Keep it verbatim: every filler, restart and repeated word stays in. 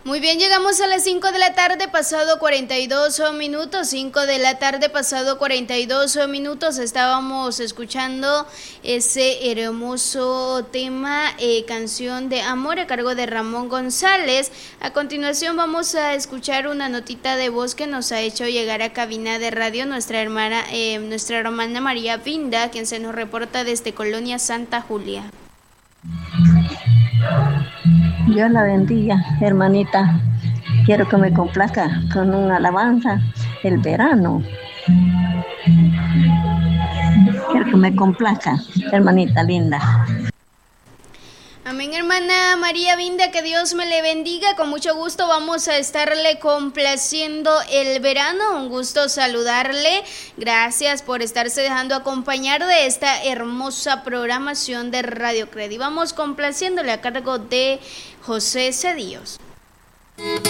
Muy bien, llegamos a las cinco de la tarde, pasado cuarenta y dos minutos, cinco de la tarde, pasado cuarenta y dos minutos, estábamos escuchando ese hermoso tema, eh, canción de amor a cargo de Ramón González. A continuación vamos a escuchar una notita de voz que nos ha hecho llegar a cabina de radio nuestra hermana, eh, nuestra hermana María Vinda, quien se nos reporta desde Colonia Santa Julia. Dios la bendiga, hermanita. Quiero que me complazca con una alabanza, el verano. Quiero que me complazca, hermanita linda. Amén, hermana María Vinda, que Dios me le bendiga. Con mucho gusto vamos a estarle complaciendo el verano. Un gusto saludarle. Gracias por estarse dejando acompañar de esta hermosa programación de Radio Credi. Vamos complaciéndole a cargo de José Cedillos.